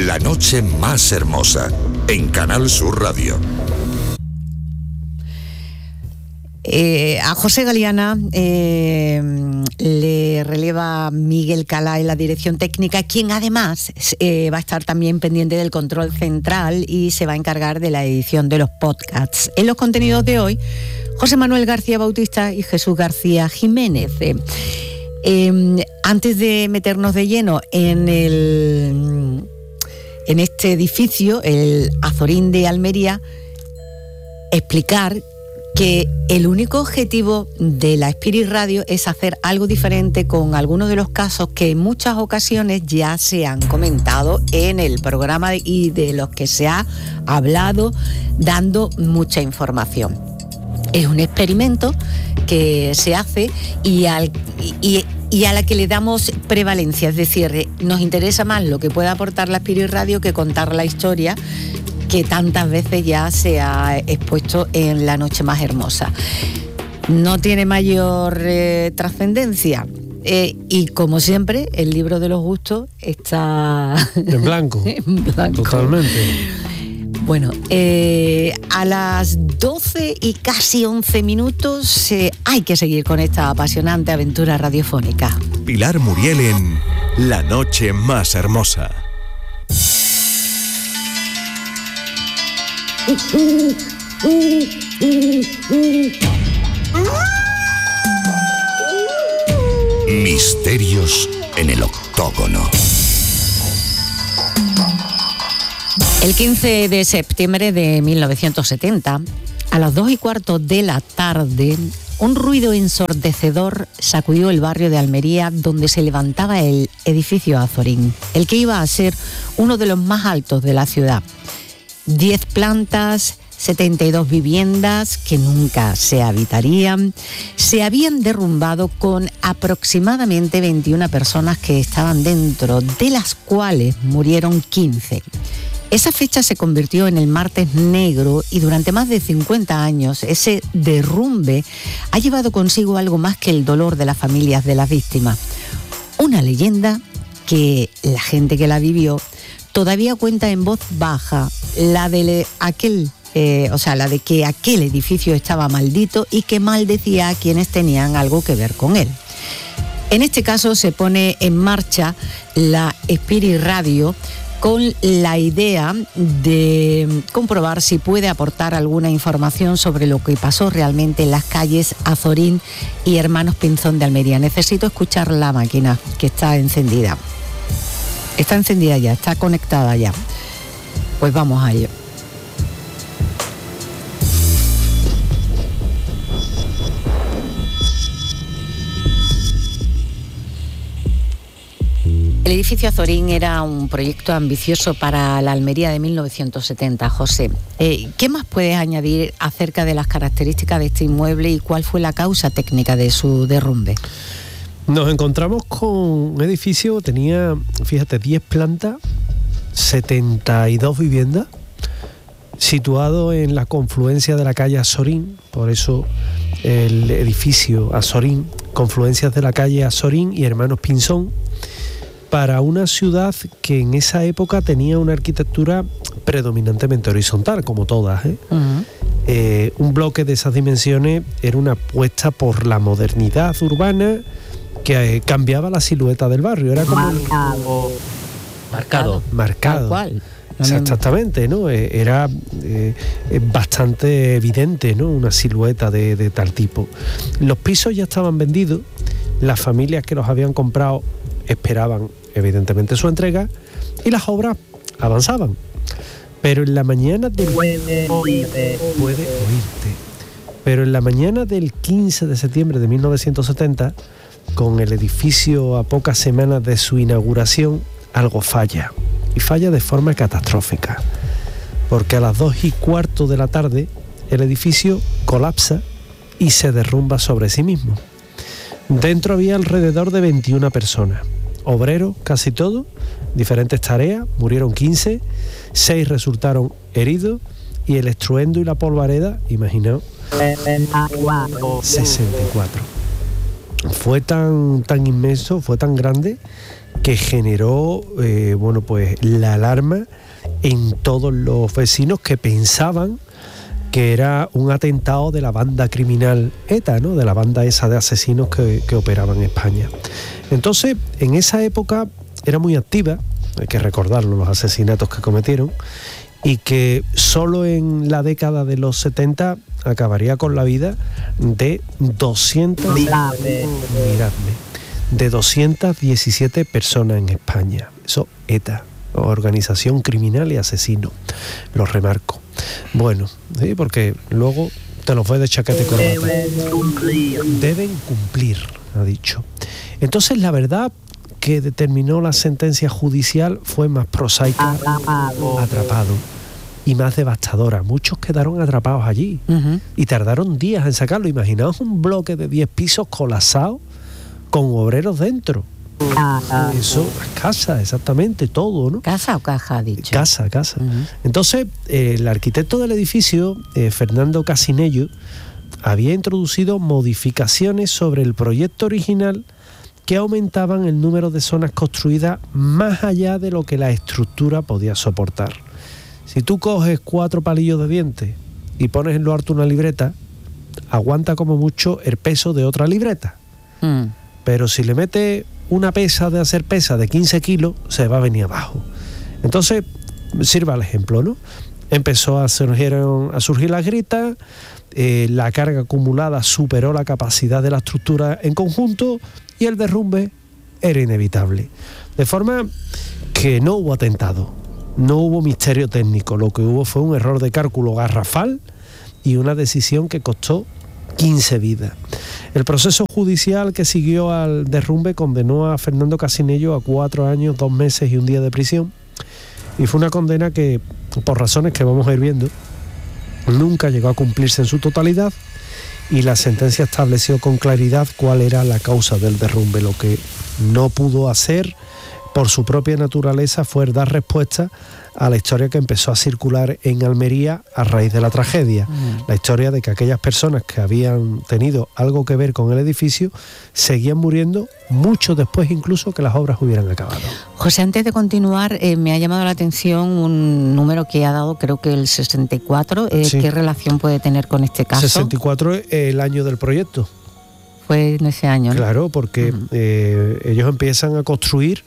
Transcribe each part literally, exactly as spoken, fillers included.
La noche más hermosa, en Canal Sur Radio. Eh, a José Galiana eh, le releva Miguel Calá en la dirección técnica, quien además eh, va a estar también pendiente del control central y se va a encargar de la edición de los podcasts. En los contenidos de hoy, José Manuel García Bautista y Jesús García Jiménez. Eh, eh, antes de meternos de lleno en el en este edificio, el Azorín de Almería, explicar que el único objetivo de la Spirit Radio es hacer algo diferente con algunos de los casos que en muchas ocasiones ya se han comentado en el programa y de los que se ha hablado dando mucha información. Es un experimento que se hace y, al, y, y a la que le damos prevalencia, es decir, nos interesa más lo que pueda aportar la Spirit Radio que contar la historia que tantas veces ya se ha expuesto en La noche más hermosa. No tiene mayor eh, trascendencia. Eh, y como siempre, el libro de los gustos está en blanco. en blanco. Totalmente. Bueno, eh, a las doce y casi once minutos eh, hay que seguir con esta apasionante aventura radiofónica. Pilar Muriel en La noche más hermosa. Misterios en el octógono. El quince de septiembre de mil novecientos setenta, a las dos y cuarto de la tarde, un ruido ensordecedor sacudió el barrio de Almería, donde se levantaba el edificio Azorín, el que iba a ser uno de los más altos de la ciudad. Diez plantas, setenta y dos viviendas que nunca se habitarían, se habían derrumbado con aproximadamente veintiuna personas que estaban dentro, de las cuales murieron quince. Esa fecha se convirtió en el Martes Negro y durante más de cincuenta años ese derrumbe ha llevado consigo algo más que el dolor de las familias de las víctimas. Una leyenda que la gente que la vivió todavía cuenta en voz baja, la de aquel, eh, o sea, la de que aquel edificio estaba maldito y que maldecía a quienes tenían algo que ver con él. En este caso se pone en marcha la Spirit Radio con la idea de comprobar si puede aportar alguna información sobre lo que pasó realmente en las calles Azorín y Hermanos Pinzón de Almería. Necesito escuchar la máquina, que está encendida. Está encendida ya, está conectada ya. Pues vamos a ello. El edificio Azorín era un proyecto ambicioso para la Almería de mil novecientos setenta, José. Eh, ¿Qué más puedes añadir acerca de las características de este inmueble y cuál fue la causa técnica de su derrumbe? Nos encontramos con un edificio, tenía, fíjate, diez plantas, setenta y dos viviendas, situado en la confluencia de la calle Azorín, por eso el edificio Azorín, confluencias de la calle Azorín y Hermanos Pinzón, para una ciudad que en esa época tenía una arquitectura predominantemente horizontal, como todas, ¿eh? Uh-huh. Eh, un bloque de esas dimensiones era una apuesta por la modernidad urbana que eh, cambiaba la silueta del barrio. Era como marcado. Marcado. Marcado. Tal cual. Exactamente, ¿no? Eh, era eh, bastante evidente, ¿no? Una silueta de, de tal tipo. Los pisos ya estaban vendidos, las familias que los habían comprado esperaban evidentemente su entrega y las obras avanzaban. Pero en la mañana del puede oírte, puede oírte. Pero en la mañana del quince de septiembre de mil novecientos setenta, con el edificio a pocas semanas de su inauguración, algo falla. Y falla de forma catastrófica. Porque a las dos y cuarto de la tarde el edificio colapsa y se derrumba sobre sí mismo. Dentro había alrededor de veintiuna personas. Obreros, casi todos, diferentes tareas, murieron quince, seis resultaron heridos y el estruendo y la polvareda, imaginaos, sesenta y cuatro. Fue tan, tan inmenso, fue tan grande que generó eh, bueno, pues la alarma en todos los vecinos que pensaban que era un atentado de la banda criminal ETA, ¿no? De la banda esa de asesinos que, que operaban en España. Entonces, en esa época era muy activa, hay que recordarlo, los asesinatos que cometieron, y que solo en la década de los setenta acabaría con la vida de doscientas, miradme, de doscientas diecisiete personas en España. Eso ETA, organización criminal y asesino, lo remarco. Bueno, ¿sí? Porque luego te los voy de chaqueta y corbata. Deben cumplir, ha dicho. Entonces la verdad que determinó la sentencia judicial fue más prosaica, atrapado, atrapado y más devastadora. Muchos quedaron atrapados allí uh-huh. y tardaron días en sacarlo. Imaginaos un bloque de diez pisos colapsado con obreros dentro. Ah, eso, casa, exactamente, todo, ¿no? ¿Casa o caja, ha dicho? Casa, casa. Uh-huh. Entonces, eh, el arquitecto del edificio, eh, Fernando Casinello, había introducido modificaciones sobre el proyecto original que aumentaban el número de zonas construidas más allá de lo que la estructura podía soportar. Si tú coges cuatro palillos de dientes y pones en lo alto una libreta, aguanta como mucho el peso de otra libreta. Mm. Pero si le metes una pesa de hacer pesa de quince kilos, se va a venir abajo. Entonces, sirva el ejemplo, ¿no? Empezó a surgir, a surgir las gritas, eh, la carga acumulada superó la capacidad de la estructura en conjunto y el derrumbe era inevitable. De forma que no hubo atentado, no hubo misterio técnico, lo que hubo fue un error de cálculo garrafal y una decisión que costó quince vidas. El proceso judicial que siguió al derrumbe condenó a Fernando Casinello a cuatro años, dos meses y un día de prisión, y fue una condena que, por razones que vamos a ir viendo, nunca llegó a cumplirse en su totalidad, y la sentencia estableció con claridad cuál era la causa del derrumbe. Lo que no pudo hacer por su propia naturaleza fue dar respuesta a la historia que empezó a circular en Almería a raíz de la tragedia. Mm. La historia de que aquellas personas que habían tenido algo que ver con el edificio seguían muriendo mucho después incluso que las obras hubieran acabado. José, antes de continuar, eh, me ha llamado la atención un número que ha dado, creo que el sesenta y cuatro. Eh, sí. ¿Qué relación puede tener con este caso? sesenta y cuatro es el año del proyecto. Fue en ese año, ¿no? Claro, porque uh-huh. eh, ellos empiezan a construir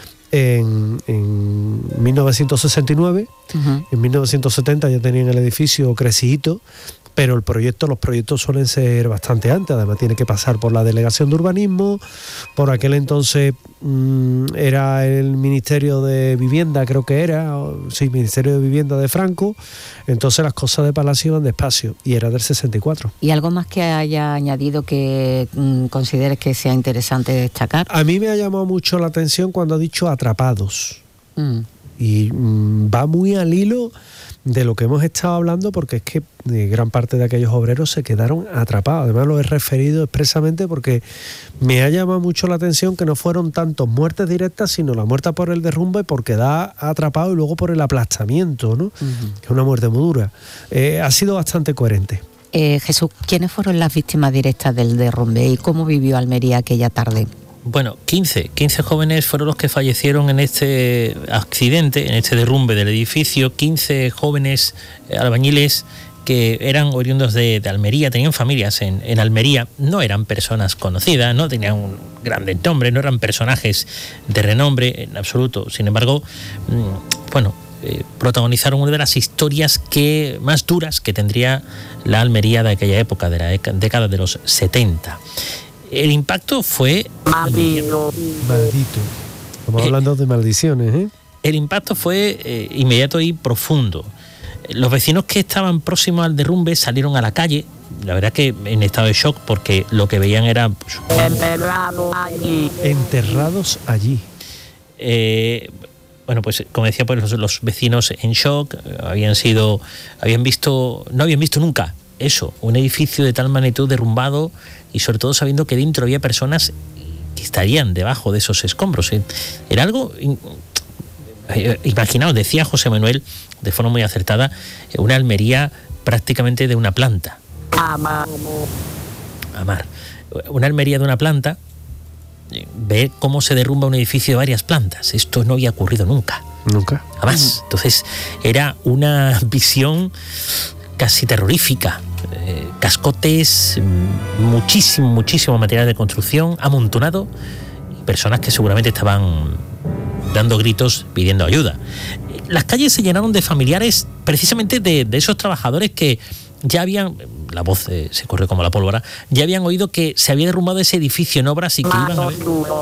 En, en mil novecientos sesenta y nueve, uh-huh. en mil novecientos setenta ya tenían el edificio crecidito, pero el proyecto, los proyectos suelen ser bastante antes, además tiene que pasar por la Delegación de Urbanismo, por aquel entonces mmm, era el Ministerio de Vivienda, creo que era, o, sí, Ministerio de Vivienda de Franco, entonces las cosas de Palacio iban despacio, y era del sesenta y cuatro. ¿Y algo más que haya añadido que mmm, consideres que sea interesante destacar? A mí me ha llamado mucho la atención cuando ha dicho atrapados, mm. y mmm, va muy al hilo de lo que hemos estado hablando, porque es que eh, gran parte de aquellos obreros se quedaron atrapados. Además lo he referido expresamente porque me ha llamado mucho la atención que no fueron tantos muertes directas, sino la muerte por el derrumbe, por quedar atrapado y luego por el aplastamiento, ¿no? Uh-huh. Que es una muerte muy dura. Eh, ha sido bastante coherente. Eh, Jesús, ¿quiénes fueron las víctimas directas del derrumbe y cómo vivió Almería aquella tarde? Bueno, quince, quince jóvenes fueron los que fallecieron en este accidente, en este derrumbe del edificio. quince jóvenes albañiles que eran oriundos de, de Almería, tenían familias en, en Almería, no eran personas conocidas, no tenían un grandes nombres, no eran personajes de renombre en absoluto. Sin embargo, mmm, bueno, eh, protagonizaron una de las historias que más duras que tendría la Almería de aquella época, de la década de los setenta. El impacto fue... Maldito. Maldito. Estamos eh, hablando de maldiciones, ¿eh? El impacto fue eh, inmediato y profundo. Los vecinos que estaban próximos al derrumbe salieron a la calle, la verdad que en estado de shock, porque lo que veían era... Pues, enterrados allí. Enterrados allí. Eh, bueno, pues como decía, pues los, los vecinos en shock, habían sido... habían visto... no habían visto nunca eso, un edificio de tal magnitud derrumbado, y sobre todo sabiendo que dentro había personas que estarían debajo de esos escombros. Era algo... Imaginaos, decía José Manuel de forma muy acertada, una Almería prácticamente de una planta. Amar. Amar. Una Almería de una planta ver cómo se derrumba un edificio de varias plantas. Esto no había ocurrido nunca. Nunca. Jamás. Entonces era una visión casi terrorífica. Eh, cascotes, muchísimo, muchísimo material de construcción amontonado y personas que seguramente estaban dando gritos pidiendo ayuda. Las calles se llenaron de familiares precisamente de, de esos trabajadores que ya habían, la voz eh, se corrió como la pólvora, ya habían oído que se había derrumbado ese edificio en obras y que iban a ver...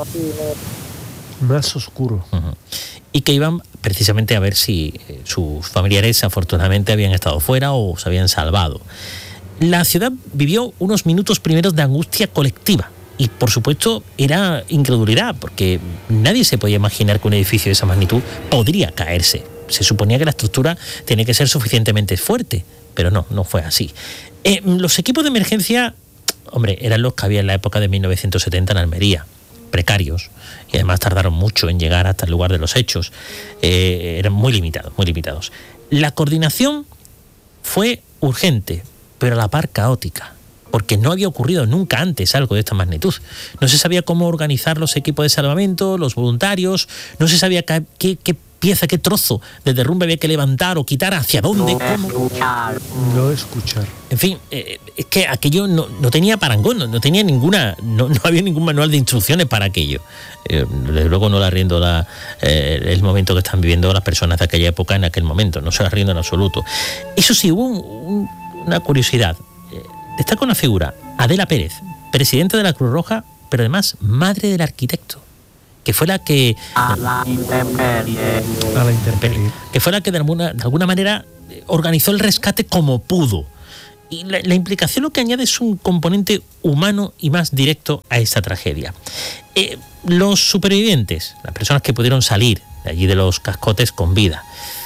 Más oscuro. Uh-huh. Y que iban precisamente a ver si eh, sus familiares afortunadamente habían estado fuera o se habían salvado. La ciudad vivió unos minutos primeros de angustia colectiva y por supuesto era incredulidad porque nadie se podía imaginar que un edificio de esa magnitud podría caerse. Se suponía que la estructura tenía que ser suficientemente fuerte, pero no, no fue así. Eh, los equipos de emergencia, hombre, eran los que había en la época de mil novecientos setenta en Almería, precarios, y además tardaron mucho en llegar hasta el lugar de los hechos. Eh, eran muy limitados, muy limitados. La coordinación fue urgente, pero a la par caótica, porque no había ocurrido nunca antes algo de esta magnitud. No se sabía cómo organizar los equipos de salvamento, los voluntarios, no se sabía qué, qué, qué pieza, qué trozo de derrumbe había que levantar o quitar, hacia dónde, cómo. No escuchar. En fin, eh, es que aquello no, no tenía parangón, no, no tenía ninguna, no, no había ningún manual de instrucciones para aquello. Eh, desde luego no le arriendo la, eh, el momento que están viviendo las personas de aquella época en aquel momento, no se la arriendo en absoluto. Eso sí, hubo un, un, una curiosidad. Eh, destaca una figura, Adela Pérez, presidenta de la Cruz Roja, pero además madre del arquitecto, que fue la que a la intemperie, a la intemperie. que fue la que de alguna, de alguna manera organizó el rescate como pudo. Y la, la implicación lo que añade es un componente humano y más directo a esta tragedia. Eh, los supervivientes, las personas que pudieron salir de allí de los cascotes con vida,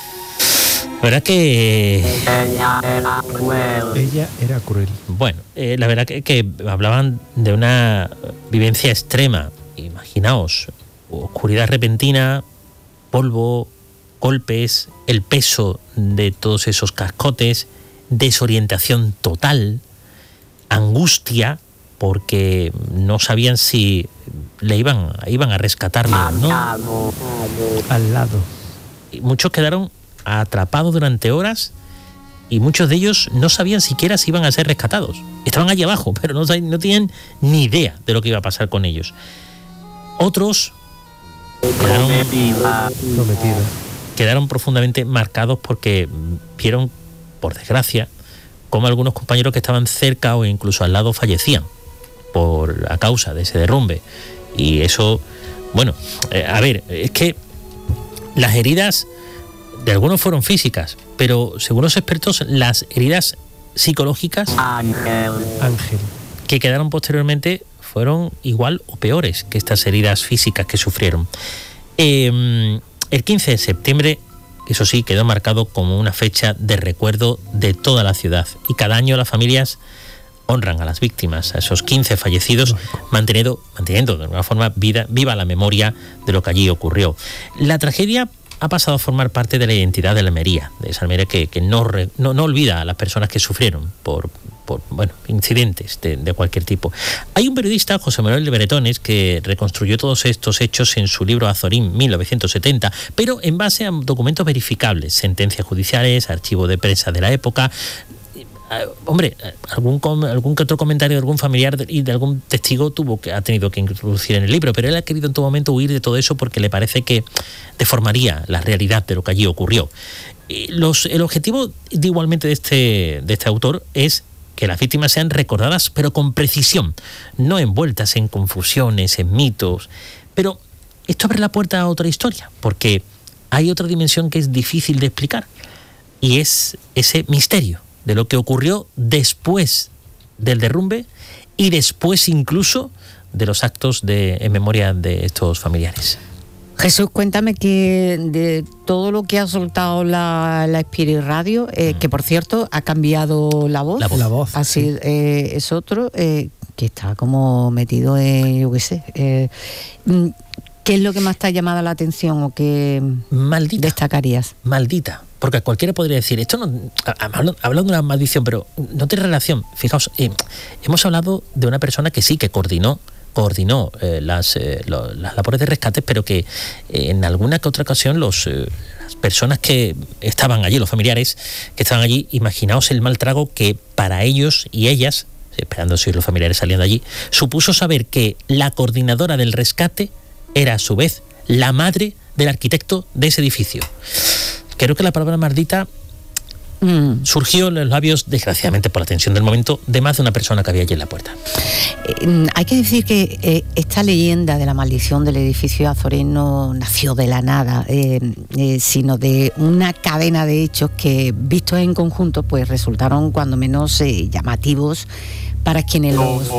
la verdad que... ella era cruel. Ella era cruel. Bueno, eh, la verdad que, que hablaban de una vivencia extrema. Imaginaos, oscuridad repentina, polvo, golpes, el peso de todos esos cascotes, desorientación total, angustia, porque no sabían si le iban, iban a rescatarle o no. Al lado. Y muchos quedaron atrapados durante horas y muchos de ellos no sabían siquiera si iban a ser rescatados. Estaban allí abajo, pero no, no tenían ni idea de lo que iba a pasar con ellos. Otros quedaron, quedaron profundamente marcados porque vieron, por desgracia, cómo algunos compañeros que estaban cerca o incluso al lado fallecían por a causa de ese derrumbe. Y eso, bueno, eh, a ver, es que las heridas de algunos fueron físicas, pero según los expertos, las heridas psicológicas Ángel. Ángel. que quedaron posteriormente fueron igual o peores que estas heridas físicas que sufrieron. Eh, el quince de septiembre, eso sí, quedó marcado como una fecha de recuerdo de toda la ciudad y cada año las familias honran a las víctimas, a esos quince fallecidos, manteniendo, manteniendo de alguna forma vida, viva la memoria de lo que allí ocurrió. La tragedia ha pasado a formar parte de la identidad de la Almería, de esa Almería que, que no, re, no, no olvida a las personas que sufrieron por, por bueno, incidentes de, de cualquier tipo. Hay un periodista, José Manuel de Bretones, que reconstruyó todos estos hechos en su libro Azorín mil novecientos setenta, pero en base a documentos verificables, sentencias judiciales, archivo de prensa de la época. Uh, hombre, algún algún que otro comentario de algún familiar y de algún testigo tuvo que ha tenido que introducir en el libro, pero él ha querido en todo momento huir de todo eso porque le parece que deformaría la realidad de lo que allí ocurrió. Y los, el objetivo de, igualmente de este, de este autor es que las víctimas sean recordadas pero con precisión, no envueltas en confusiones, en mitos. Pero esto abre la puerta a otra historia, porque hay otra dimensión que es difícil de explicar y es ese misterio de lo que ocurrió después del derrumbe y después incluso de los actos de, en memoria de estos familiares. Jesús, cuéntame que de todo lo que ha soltado la, la Spirit Radio, eh, mm. que por cierto ha cambiado la voz. La voz. La voz Así sí. eh, es otro eh, que está como metido en, yo qué sé. Eh, ¿Qué es lo que más te ha llamado la atención o que Maldita. destacarías? Maldita. Porque cualquiera podría decir, esto no, hablando de una maldición, pero no tiene relación. Fijaos, eh, hemos hablado de una persona que sí, que coordinó coordinó eh, las, eh, lo, las labores de rescate, pero que eh, en alguna que otra ocasión los, eh, las personas que estaban allí, los familiares que estaban allí, imaginaos el mal trago que para ellos y ellas, esperando si los familiares saliendo allí, supuso saber que la coordinadora del rescate era a su vez la madre del arquitecto de ese edificio. Creo que la palabra maldita mm. surgió en los labios, desgraciadamente por la tensión del momento, de más de una persona que había allí en la puerta. Eh, hay que decir que eh, esta leyenda de la maldición del edificio Azores no nació de la nada, eh, eh, sino de una cadena de hechos que, vistos en conjunto, pues resultaron cuando menos eh, llamativos para quienes los...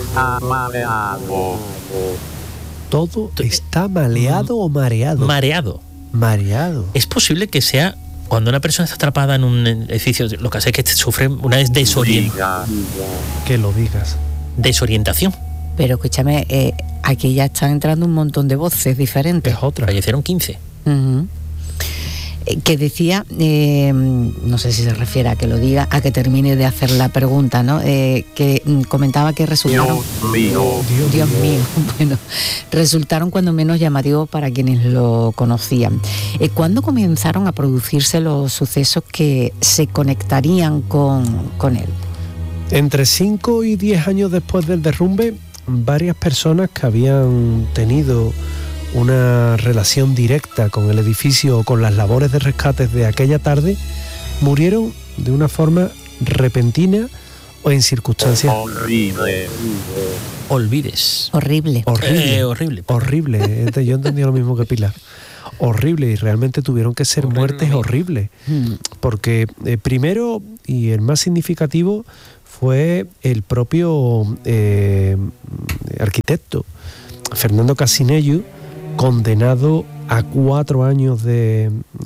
Todo está maleado o mareado. Mareado. Mareado. Es posible que sea cuando una persona está atrapada en un edificio, lo que hace es que sufre una desorientación. Que lo digas. Desorientación. Pero escúchame, eh, aquí ya están entrando un montón de voces diferentes. Es otra. Fallecieron quince. Uh-huh. Eh, que decía, eh, no sé si se refiere a que lo diga, a que termine de hacer la pregunta, ¿no? Eh, que mm, comentaba que resultaron... Dios mío. Dios, Dios mío. Bueno, resultaron cuando menos llamativos para quienes lo conocían. Eh, ¿Cuándo comenzaron a producirse los sucesos que se conectarían con, con él? Entre cinco y diez años después del derrumbe, varias personas que habían tenido una relación directa con el edificio o con las labores de rescate de aquella tarde murieron de una forma repentina o en circunstancias Horrible. Olvides. Horrible. horrible, Eh, horrible. horrible. Este, yo entendía lo mismo que Pilar. Horrible, y realmente tuvieron que ser Horrible. muertes horribles, Mm. porque eh, primero, y el más significativo, fue el propio eh, arquitecto Fernando Casinello, condenado a cuatro años de,